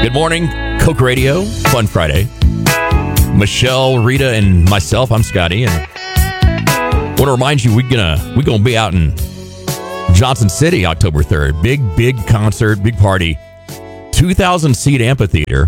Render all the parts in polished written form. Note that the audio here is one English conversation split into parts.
Good morning, Coke Radio, Fun Friday. Michelle, Rita, and myself, I'm Scotty, and want to remind you we're gonna be out in Johnson City October 3rd. Big concert, big party, 2,000 seat amphitheater,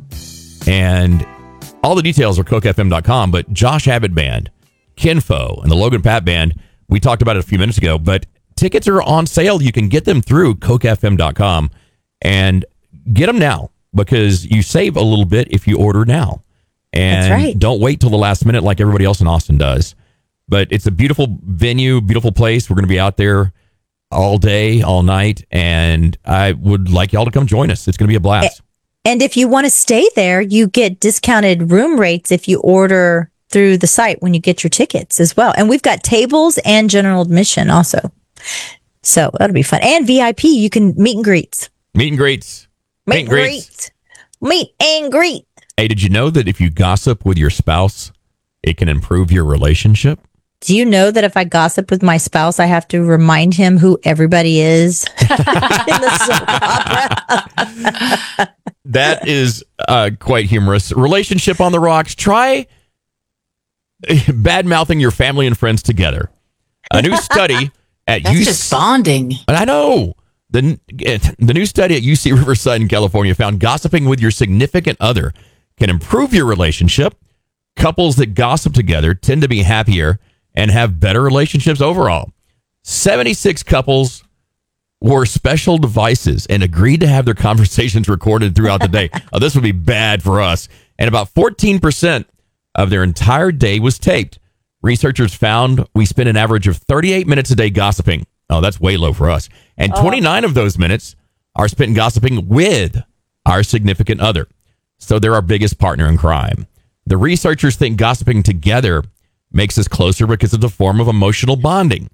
and all the details are cokefm.com. But Josh Abbott Band, Kinfo, and the Logan Pat Band, we talked about it a few minutes ago, but tickets are on sale. You can get them through cokefm.com and get them now because you save a little bit if you order now. And That's right. Don't wait till the last minute like everybody else in Austin does. But it's a beautiful venue, beautiful place. We're going to be out there all day, all night, and I would like y'all to come join us. It's going to be a blast. And if you want to stay there, you get discounted room rates if you order through the site when you get your tickets as well. And we've got tables and general admission also. So that'll be fun. And VIP, you can meet and greets. Meet and greets. Meet and greet. Meet and greet. Hey, did you know that if you gossip with your spouse, it can improve your relationship? Do you know that if I gossip with my spouse, I have to remind him who everybody is in the soap opera? That is quite humorous. Relationship on the rocks. Try bad-mouthing your family and friends together. A new study at That's just bonding. I know. The new study at UC Riverside in California found gossiping with your significant other can improve your relationship. Couples that gossip together tend to be happier and have better relationships overall. 76 couples wore special devices and agreed to have their conversations recorded throughout the day. Oh, this would be bad for us. And about 14% of their entire day was taped. Researchers found we spend an average of 38 minutes a day gossiping. Oh, that's way low for us. And 29 of those minutes are spent gossiping with our significant other. So they're our biggest partner in crime. The researchers think gossiping together makes us closer because it's a form of emotional bonding.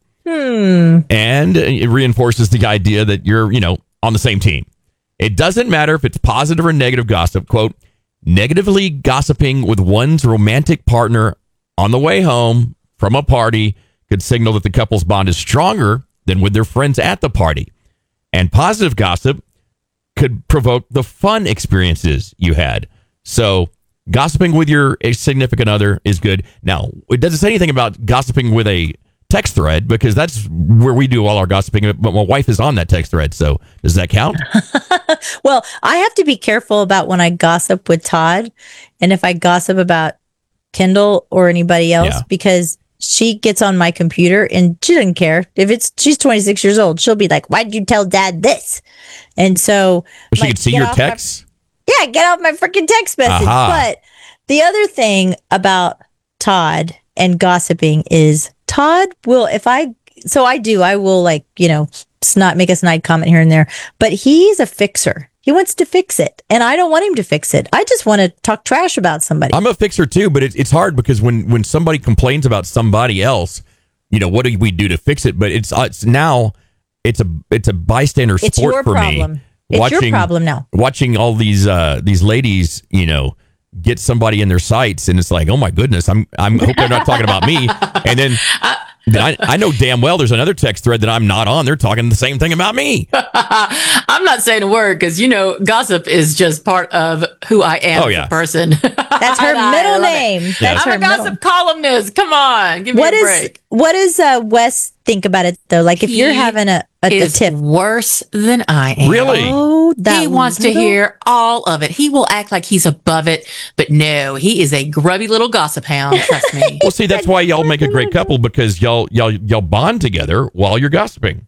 And it reinforces the idea that you're, on the same team. It doesn't matter if it's positive or negative gossip. Quote, negatively gossiping with one's romantic partner on the way home from a party could signal that the couple's bond is stronger than with their friends at the party. And positive gossip could provoke the fun experiences you had. So gossiping with your significant other is good. Now, it doesn't say anything about gossiping with a text thread because that's where we do all our gossiping. But my wife is on that text thread. So does that count? Well, I have to be careful about when I gossip with Todd and if I gossip about Kendall or anybody else because she gets on my computer and she doesn't care. She's 26 years old, she'll be like, why'd you tell Dad this? And so she can see your texts? Get off my freaking text message. But the other thing about Todd and gossiping is Todd will, I will make a snide comment here and there, but he's a fixer. He wants to fix it, and I don't want him to fix it. I just want to talk trash about somebody. I'm a fixer too, but it's hard because when somebody complains about somebody else, what do we do to fix it? But it's a bystander sport it's your for problem. me. It's your problem now. Watching all these ladies, get somebody in their sights, and it's like, oh my goodness, I'm hope they're not talking about me. And then I know damn well there's another text thread that I'm not on. They're talking the same thing about me. I'm not saying a word because, gossip is just part of who I am as a person. That's her middle name. That's I'm a gossip columnist. Come on. Give me a break. What does Wes think about it, though? Like, if you're having a tip. Worse than I am. Really? Oh, he wants to hear all of it. He will act like he's above it, but no, he is a grubby little gossip hound. Trust me. Well, see, that's why y'all make a great couple because y'all bond together while you're gossiping.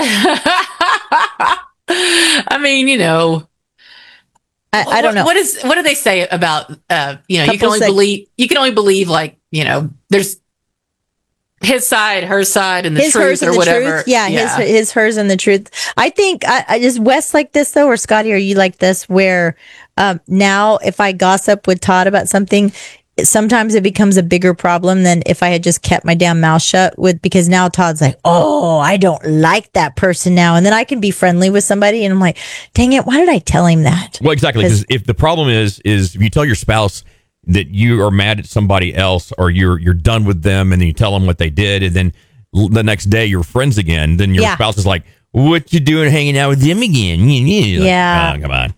I mean, I don't know. What do they say about you can only believe like, there's his side, her side, and the truth or whatever. Yeah, his, hers, and the truth. I think is Wes like this though, or Scotty, are you like this? Where now, if I gossip with Todd about something, sometimes it becomes a bigger problem than if I had just kept my damn mouth shut because now Todd's like, oh, I don't like that person now, and then I can be friendly with somebody, and I'm like, dang it, why did I tell him that? Well, exactly, because if the problem is if you tell your spouse that you are mad at somebody else or you're done with them and then you tell them what they did and then the next day you're friends again, then your spouse is like, what you doing hanging out with them again? Yeah. Come on.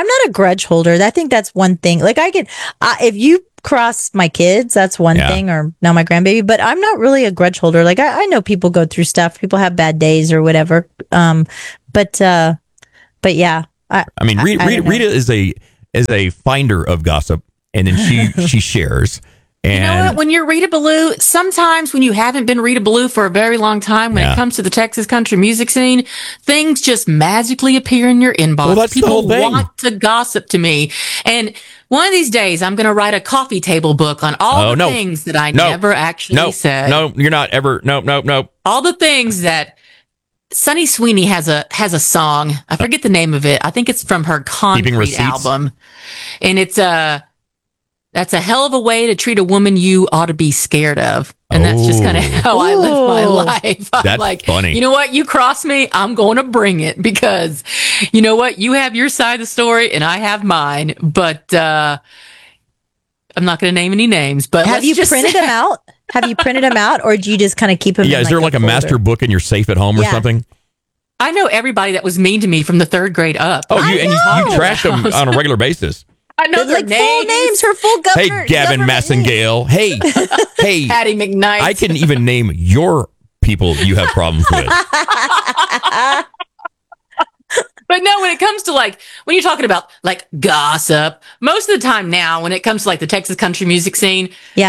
I'm not a grudge holder. I think that's one thing. Like if you cross my kids, that's one thing, or now my grandbaby, but I'm not really a grudge holder. Like I know people go through stuff. People have bad days or whatever. But yeah. I mean, Rita is a finder of gossip, and then she shares. And you know what? When you're Rita Ballou, sometimes when you haven't been Rita Ballou for a very long time, when it comes to the Texas country music scene, things just magically appear in your inbox. Well, that's people the whole thing. Want to gossip to me. And one of these days, I'm going to write a coffee table book on all the things that I never actually said. No, you're not ever. No. All the things that Sunny Sweeney has a song. I forget the name of it. I think it's from her Concrete album. And it's that's a hell of a way to treat a woman you ought to be scared of. And that's just kind of how I live my life. I'm that's like, funny. You know what? You cross me, I'm going to bring it, because you know what? You have your side of the story and I have mine. But I'm not going to name any names. But have you printed them out? Have you printed them out, or do you just kind of keep them? Yeah, is there like a master book in your safe at home or something? I know everybody that was mean to me from the 3rd grade up. Oh, you trash them on a regular basis. I know their names. Full names, her full governor. Hey, Gavin Massengale. Hey, Patty McKnight. I can even name your people you have problems with. But no, when it comes to when you're talking about gossip, most of the time now, when it comes to the Texas country music scene,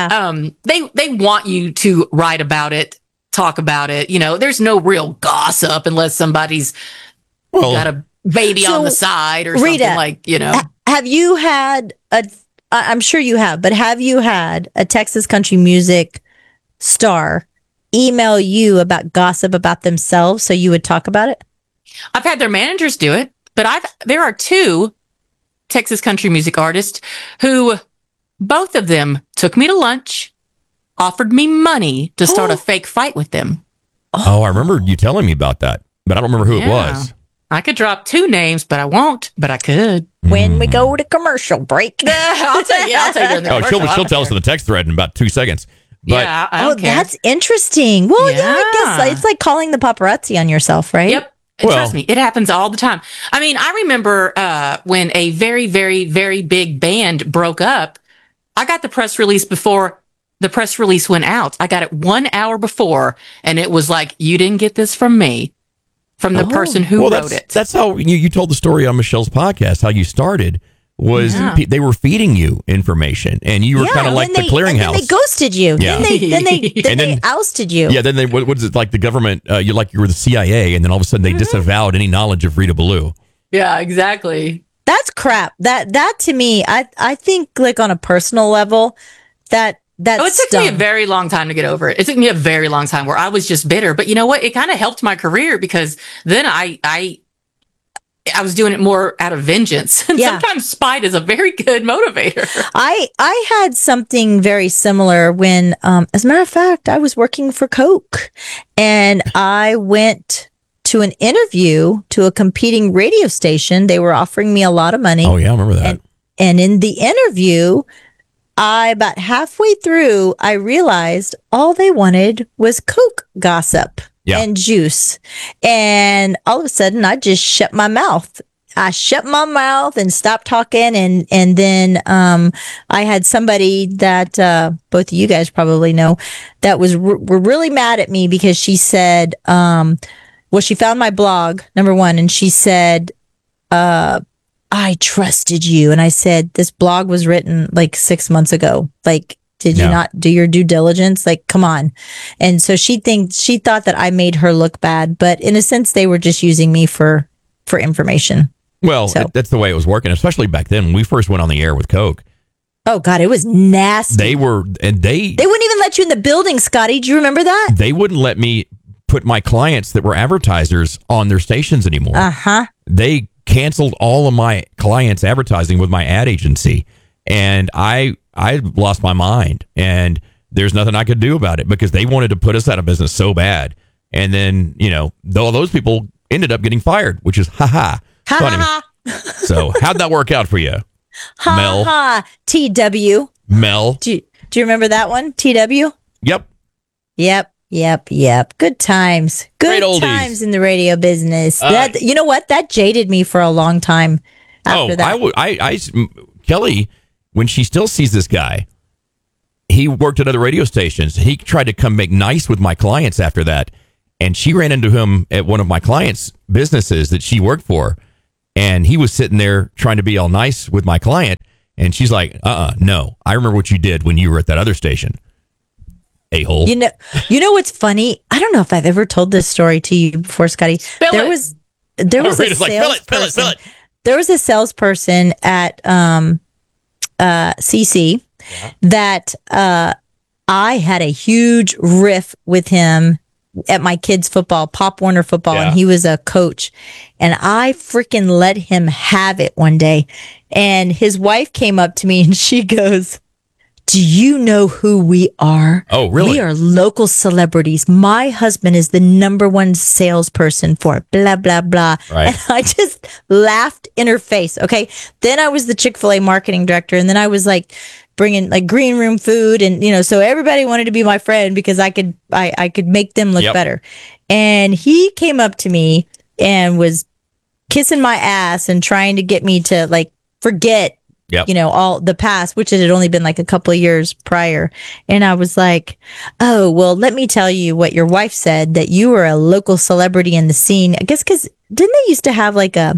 they want you to write about it, talk about it. You know, there's no real gossip unless somebody's got a baby on the side or something Have you had I'm sure you have, but have you had a Texas country music star email you about gossip about themselves so you would talk about it? I've had their managers do it, but there are 2 Texas country music artists who both of them took me to lunch, offered me money to start a fake fight with them. Oh, I remember you telling me about that, but I don't remember who it was. I could drop 2 names, but I won't. But I could. When we go to commercial break. I'll tell you. She'll tell us in the text thread in about 2 seconds. But, I don't care. That's interesting. Well, I guess it's like calling the paparazzi on yourself, right? Yep. And trust me, it happens all the time. I mean, I remember when a very, very, very big band broke up. I got the press release before the press release went out. I got it 1 hour before, and it was like, you didn't get this from me. From the person who wrote it. That's how you told the story on Michelle's podcast. How you started was they were feeding you information, and you were kind of like the clearinghouse. And they ghosted you. Yeah. Then they ousted you. Yeah. Then they what is it like the government? You were the CIA, and then all of a sudden they disavowed any knowledge of Rita Ballou. Yeah, exactly. That's crap. That to me, I think on a personal level, it took me a very long time to get over it. It took me a very long time where I was just bitter. But you know what? It kind of helped my career, because then I was doing it more out of vengeance. And sometimes spite is a very good motivator. I had something very similar when, as a matter of fact, I was working for Coke, and I went to an interview to a competing radio station. They were offering me a lot of money. Oh, yeah, I remember that. And in the interview, about halfway through, I realized all they wanted was Coke gossip and juice. And all of a sudden, I just shut my mouth. I shut my mouth and stopped talking. And then I had somebody that both of you guys probably know that were really mad at me, because she said, she found my blog, number one, and she said, I trusted you. And I said, this blog was written 6 months ago. Did you not do your due diligence? Come on. And so she thought that I made her look bad, but in a sense, they were just using me for information. Well, that's the way it was working, especially back then when we first went on the air with Coke. Oh God, it was nasty. They wouldn't even let you in the building, Scotty. Do you remember that? They wouldn't let me put my clients that were advertisers on their stations anymore. They canceled all of my clients' advertising with my ad agency, and I lost my mind, and there's nothing I could do about it, because they wanted to put us out of business so bad. And then all those people ended up getting fired, which is funny. So how'd that work out for you, Mel? TW. Mel. Do you remember that one? TW. Yep. Good times. Good times in the radio business. You know what? That jaded me for a long time. after that. Kelly, when she still sees this guy, he worked at other radio stations. He tried to come make nice with my clients after that. And she ran into him at one of my clients' businesses that she worked for. And he was sitting there trying to be all nice with my client. And she's like, no, I remember what you did when you were at that other station. A-hole. You know what's funny? I don't know if I've ever told this story to you before, Scotty. There was a salesperson. There was a salesperson at CC that I had a huge riff with him at my kids' football, Pop Warner football, and he was a coach. And I freaking let him have it one day. And his wife came up to me and she goes, "Do you know who we are? Oh, really? We are local celebrities. My husband is the #1 salesperson for blah, blah, blah." Right. And I just laughed in her face. Okay. Then I was the Chick-fil-A marketing director. And then I was like bringing like green room food. And, so everybody wanted to be my friend because I could make them look better. And he came up to me and was kissing my ass and trying to get me to like forget all the past, which it had only been like a couple of years prior. And I was like, "Oh, well, let me tell you what your wife said, that you were a local celebrity in the scene." I guess because didn't they used to have like they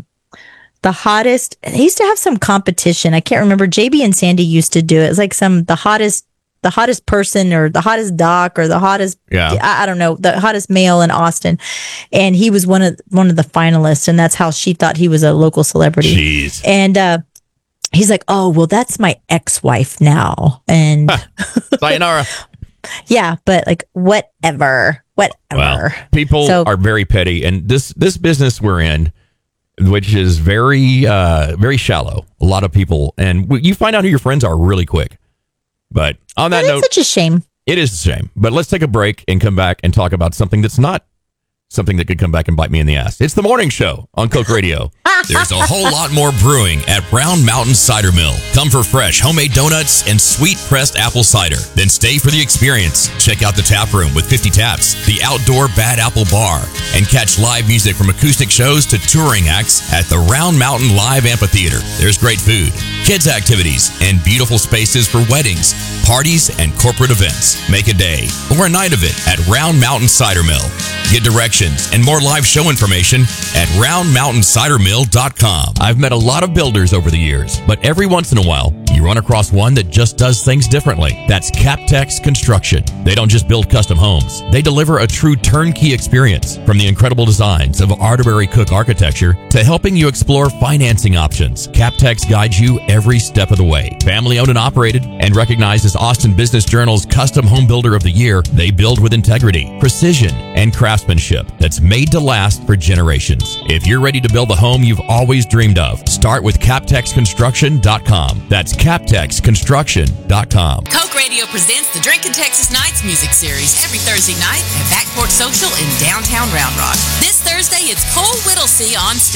used to have some competition. I can't remember. JB and Sandy used to do it. It's like the hottest person or the hottest doc or the hottest, I don't know, the hottest male in Austin. And he was one of the finalists. And that's how she thought he was a local celebrity. Jeez. And, he's like, "Oh, well, that's my ex-wife now." And sayonara. Yeah, but like whatever. Well, people are very petty, and this business we're in, which is very very shallow. A lot of people, and you find out who your friends are really quick. But on that note, it's such a shame. It is a shame. But let's take a break and come back and talk about something that's not something that could come back and bite me in the ass. It's the morning show on Coke Radio. There's a whole lot more brewing at Round Mountain Cider Mill. Come for fresh homemade donuts and sweet pressed apple cider. Then stay for the experience. Check out the tap room with 50 taps, the outdoor Bad Apple Bar, and catch live music from acoustic shows to touring acts at the Round Mountain Live Amphitheater. There's great food, kids activities, and beautiful spaces for weddings, parties, and corporate events. Make a day or a night of it at Round Mountain Cider Mill. Get directions and more live show information at roundmountaincidermill.com. I've met a lot of builders over the years, but every once in a while, you run across one that just does things differently. That's Captex Construction. They don't just build custom homes. They deliver a true turnkey experience, from the incredible designs of Arterbury Cook architecture to helping you explore financing options. Captex guides you every step of the way. Family owned and operated and recognized as Austin Business Journal's Custom Home Builder of the Year, they build with integrity, precision, and craftsmanship that's made to last for generations. If you're ready to build the home you've always dreamed of, start with CaptexConstruction.com. That's CaptexConstruction.com. Coke Radio presents the Drinkin' Texas Nights music series every Thursday night at Backport Social in downtown Round Rock. This Thursday, it's Cole Whittlesey on stage.